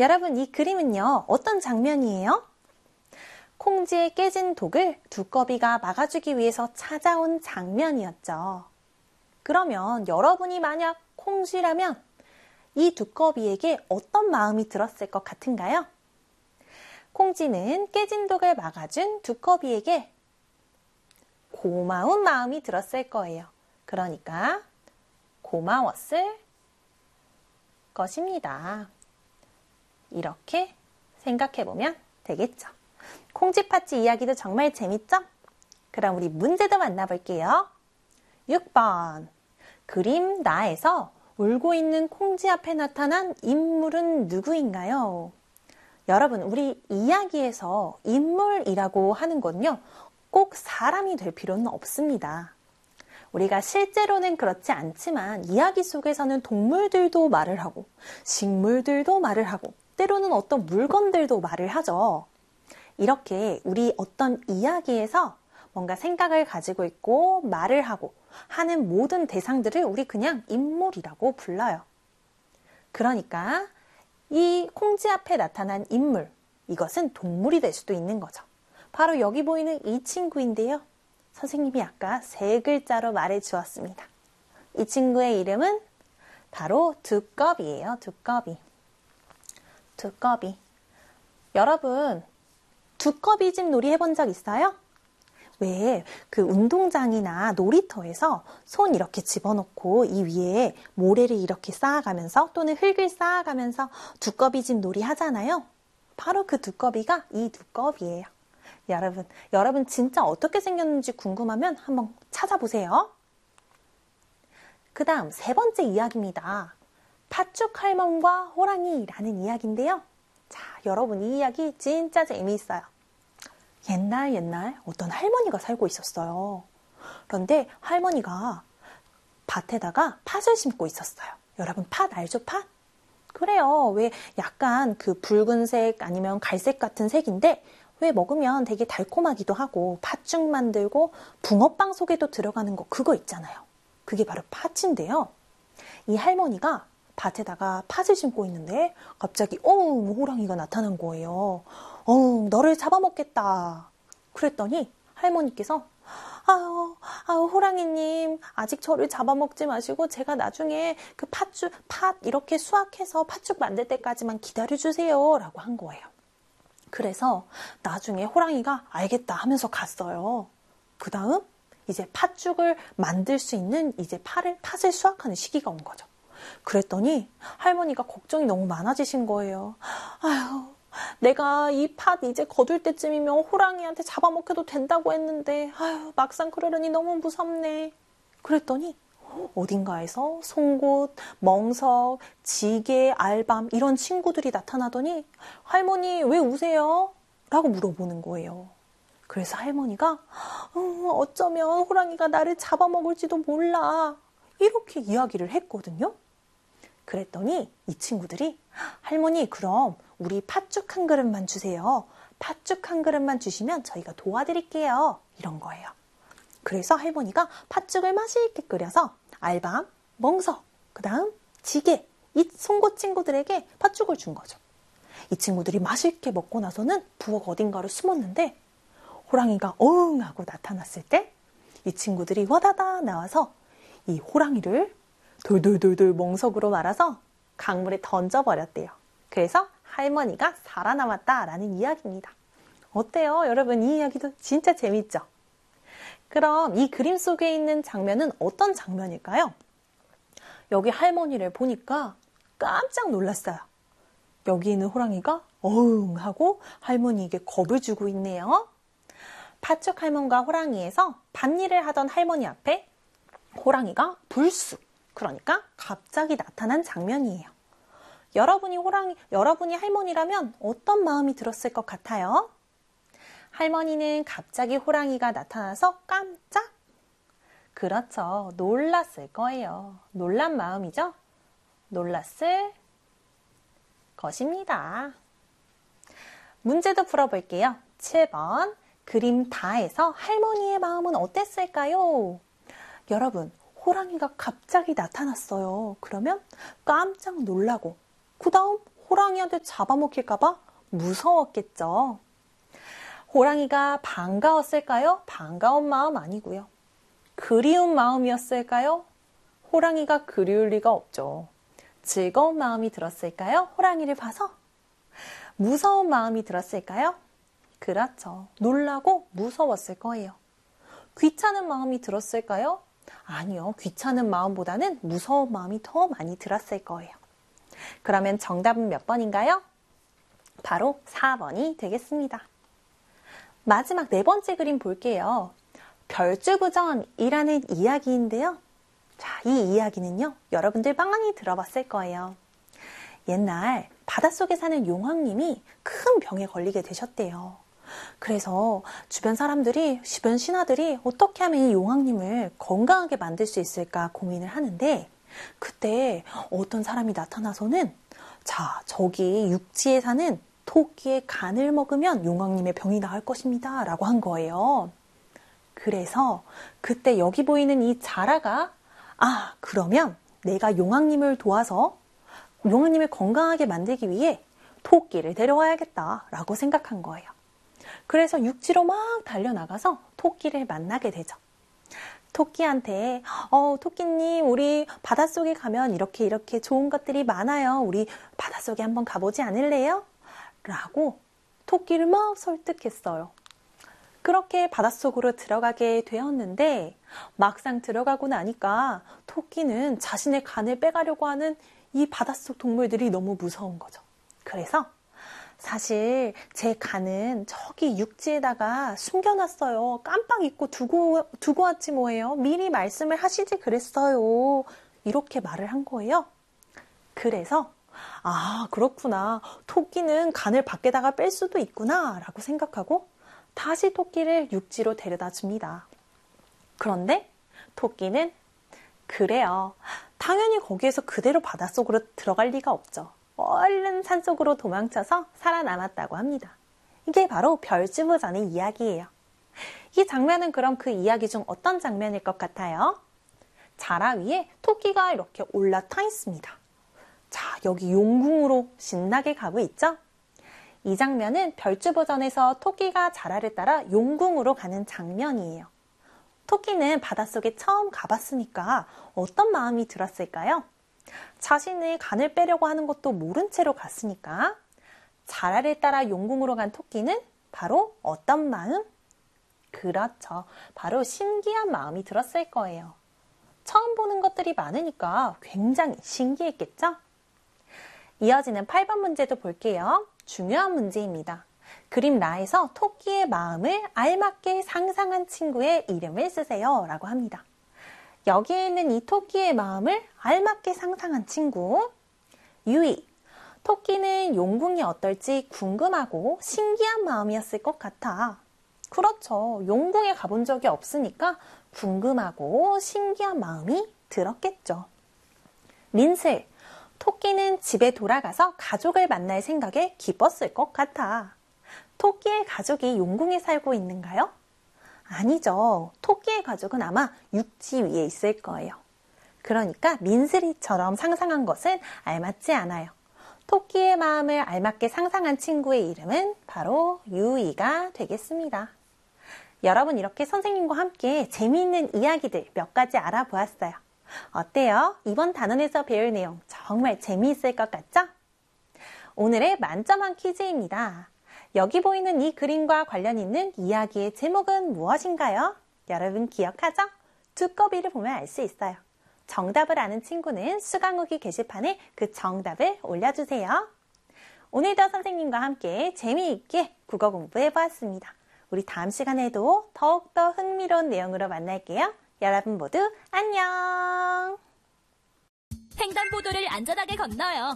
여러분, 이 그림은요, 어떤 장면이에요? 콩쥐의 깨진 독을 두꺼비가 막아주기 위해서 찾아온 장면이었죠. 그러면 여러분이 만약 콩쥐라면 이 두꺼비에게 어떤 마음이 들었을 것 같은가요? 콩쥐는 깨진 독을 막아준 두꺼비에게 고마운 마음이 들었을 거예요. 그러니까 고마웠을 것입니다. 이렇게 생각해보면 되겠죠. 콩쥐팥쥐 이야기도 정말 재밌죠? 그럼 우리 문제도 만나볼게요. 6번. 그림 나에서 울고 있는 콩쥐 앞에 나타난 인물은 누구인가요? 여러분, 우리 이야기에서 인물이라고 하는 건요, 꼭 사람이 될 필요는 없습니다. 우리가 실제로는 그렇지 않지만 이야기 속에서는 동물들도 말을 하고 식물들도 말을 하고 때로는 어떤 물건들도 말을 하죠. 이렇게 우리 어떤 이야기에서 뭔가 생각을 가지고 있고 말을 하고 하는 모든 대상들을 우리 그냥 인물이라고 불러요. 그러니까 이 콩쥐 앞에 나타난 인물, 이것은 동물이 될 수도 있는 거죠. 바로 여기 보이는 이 친구인데요. 선생님이 아까 3글자로 말해 주었습니다. 이 친구의 이름은 바로 두꺼비예요. 두꺼비. 두꺼비. 여러분, 두꺼비집 놀이 해본 적 있어요? 왜 그 운동장이나 놀이터에서 손 이렇게 집어넣고 이 위에 모래를 이렇게 쌓아가면서 또는 흙을 쌓아가면서 두꺼비집 놀이 하잖아요. 바로 그 두꺼비가 이 두꺼비예요. 여러분 진짜 어떻게 생겼는지 궁금하면 한번 찾아보세요. 그 다음 3번째 이야기입니다. 팥죽 할멈과 호랑이라는 이야기인데요. 자, 여러분 이 이야기 진짜 재미있어요. 옛날 어떤 할머니가 살고 있었어요. 그런데 할머니가 밭에다가 팥을 심고 있었어요. 여러분 팥 알죠? 팥? 그래요. 왜 약간 그 붉은색 아니면 갈색 같은 색인데 왜 먹으면 되게 달콤하기도 하고 팥죽 만들고 붕어빵 속에도 들어가는 거 그거 있잖아요. 그게 바로 팥인데요. 이 할머니가 밭에다가 팥을 심고 있는데 갑자기 호랑이가 나타난 거예요. 너를 잡아먹겠다. 그랬더니 할머니께서 호랑이님 아직 저를 잡아먹지 마시고 제가 나중에 그 팥 이렇게 수확해서 팥죽 만들 때까지만 기다려주세요 라고 한 거예요. 그래서 나중에 호랑이가 알겠다 하면서 갔어요. 그 다음 이제 팥죽을 만들 수 있는 이제 팥을 수확하는 시기가 온 거죠. 그랬더니 할머니가 걱정이 너무 많아지신 거예요. 내가 이 팥 이제 거둘 때쯤이면 호랑이한테 잡아먹혀도 된다고 했는데 막상 그러려니 너무 무섭네. 그랬더니 어딘가에서 송곳, 멍석, 지게, 알밤 이런 친구들이 나타나더니 할머니 왜 우세요? 라고 물어보는 거예요. 그래서 할머니가 어쩌면 호랑이가 나를 잡아먹을지도 몰라. 이렇게 이야기를 했거든요. 그랬더니 이 친구들이 할머니 그럼 우리 팥죽 한 그릇만 주세요. 팥죽 한 그릇만 주시면 저희가 도와드릴게요. 이런 거예요. 그래서 할머니가 팥죽을 맛있게 끓여서 알밤, 멍석, 그 다음 지게, 이 송곳 친구들에게 팥죽을 준 거죠. 이 친구들이 맛있게 먹고 나서는 부엌 어딘가로 숨었는데 호랑이가 어흥 하고 나타났을 때 이 친구들이 와다다 나와서 이 호랑이를 돌돌돌돌 멍석으로 말아서 강물에 던져버렸대요. 그래서 할머니가 살아남았다라는 이야기입니다. 어때요? 여러분 이 이야기도 진짜 재밌죠? 그럼 이 그림 속에 있는 장면은 어떤 장면일까요? 여기 할머니를 보니까 깜짝 놀랐어요. 여기 있는 호랑이가 어흥 하고 할머니에게 겁을 주고 있네요. 팥죽 할멈과 호랑이에서 밭일을 하던 할머니 앞에 호랑이가 불쑥, 그러니까 갑자기 나타난 장면이에요. 여러분이 할머니라면 어떤 마음이 들었을 것 같아요? 할머니는 갑자기 호랑이가 나타나서 깜짝? 그렇죠. 놀랐을 거예요. 놀란 마음이죠? 놀랐을 것입니다. 문제도 풀어볼게요. 7번. 그림 다에서 할머니의 마음은 어땠을까요? 여러분, 호랑이가 갑자기 나타났어요. 그러면 깜짝 놀라고 그 다음 호랑이한테 잡아먹힐까봐 무서웠겠죠. 호랑이가 반가웠을까요? 반가운 마음 아니고요. 그리운 마음이었을까요? 호랑이가 그리울 리가 없죠. 즐거운 마음이 들었을까요? 호랑이를 봐서? 무서운 마음이 들었을까요? 그렇죠. 놀라고 무서웠을 거예요. 귀찮은 마음이 들었을까요? 아니요. 귀찮은 마음보다는 무서운 마음이 더 많이 들었을 거예요. 그러면 정답은 몇 번인가요? 바로 4번이 되겠습니다. 마지막 4번째 그림 볼게요. 별주부전이라는 이야기인데요. 자, 이 이야기는요, 여러분들 많이 들어봤을 거예요. 옛날 바닷속에 사는 용왕님이 큰 병에 걸리게 되셨대요. 그래서 주변 사람들이, 주변 신하들이 어떻게 하면 이 용왕님을 건강하게 만들 수 있을까 고민을 하는데, 그때 어떤 사람이 나타나서는, 자, 저기 육지에 사는 토끼의 간을 먹으면 용왕님의 병이 나을 것입니다 라고 한 거예요. 그래서 그때 여기 보이는 이 자라가, 아, 그러면 내가 용왕님을 도와서 용왕님을 건강하게 만들기 위해 토끼를 데려와야겠다 라고 생각한 거예요. 그래서 육지로 막 달려나가서 토끼를 만나게 되죠. 토끼한테 토끼님, 우리 바닷속에 가면 이렇게 좋은 것들이 많아요. 우리 바닷속에 한번 가보지 않을래요? 라고 토끼를 막 설득했어요. 그렇게 바닷속으로 들어가게 되었는데 막상 들어가고 나니까 토끼는 자신의 간을 빼가려고 하는 이 바닷속 동물들이 너무 무서운 거죠. 그래서 사실 제 간은 저기 육지에다가 숨겨놨어요. 깜빡 잊고 두고 왔지 뭐예요. 미리 말씀을 하시지 그랬어요. 이렇게 말을 한 거예요. 그래서 아, 그렇구나. 토끼는 간을 밖에다가 뺄 수도 있구나 라고 생각하고 다시 토끼를 육지로 데려다 줍니다. 그런데 토끼는 그래요. 당연히 거기에서 그대로 바닷속으로 들어갈 리가 없죠. 얼른 산속으로 도망쳐서 살아남았다고 합니다. 이게 바로 별주부전의 이야기예요. 이 장면은 그럼 그 이야기 중 어떤 장면일 것 같아요? 자라 위에 토끼가 이렇게 올라타 있습니다. 자, 여기 용궁으로 신나게 가고 있죠? 이 장면은 별주부전에서 토끼가 자라를 따라 용궁으로 가는 장면이에요. 토끼는 바닷속에 처음 가봤으니까 어떤 마음이 들었을까요? 자신의 간을 빼려고 하는 것도 모른 채로 갔으니까 자라를 따라 용궁으로 간 토끼는 바로 어떤 마음? 그렇죠. 바로 신기한 마음이 들었을 거예요. 처음 보는 것들이 많으니까 굉장히 신기했겠죠? 이어지는 8번 문제도 볼게요. 중요한 문제입니다. 그림 라에서 토끼의 마음을 알맞게 상상한 친구의 이름을 쓰세요 라고 합니다. 여기에 있는 이 토끼의 마음을 알맞게 상상한 친구, 유이. 토끼는 용궁이 어떨지 궁금하고 신기한 마음이었을 것 같아. 그렇죠. 용궁에 가본 적이 없으니까 궁금하고 신기한 마음이 들었겠죠. 민슬. 토끼는 집에 돌아가서 가족을 만날 생각에 기뻤을 것 같아. 토끼의 가족이 용궁에 살고 있는가요? 아니죠. 토끼의 가족은 아마 육지 위에 있을 거예요. 그러니까 민슬이처럼 상상한 것은 알맞지 않아요. 토끼의 마음을 알맞게 상상한 친구의 이름은 바로 유이가 되겠습니다. 여러분, 이렇게 선생님과 함께 재미있는 이야기들 몇 가지 알아보았어요. 어때요? 이번 단원에서 배울 내용 정말 재미있을 것 같죠? 오늘의 만점한 퀴즈입니다. 여기 보이는 이 그림과 관련 있는 이야기의 제목은 무엇인가요? 여러분 기억하죠? 두꺼비를 보면 알 수 있어요. 정답을 아는 친구는 수강후기 게시판에 그 정답을 올려주세요. 오늘도 선생님과 함께 재미있게 국어 공부해보았습니다. 우리 다음 시간에도 더욱더 흥미로운 내용으로 만날게요. 여러분 모두 안녕! 횡단보도를 안전하게 건너요.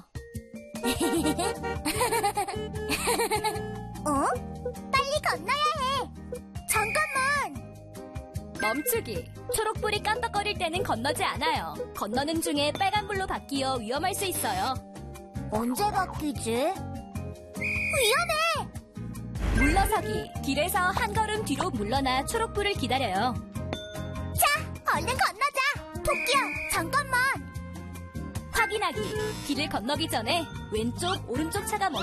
빨리 건너야 해. 잠깐만. 멈추기. 초록불이 깜빡거릴 때는 건너지 않아요. 건너는 중에 빨간불로 바뀌어 위험할 수 있어요. 언제 바뀌지? 위험해. 물러서기. 길에서 한 걸음 뒤로 물러나 초록불을 기다려요. 자, 얼른 건너자. 토끼야, 잠깐만. 확인하기. 길을 건너기 전에 왼쪽, 오른쪽 차가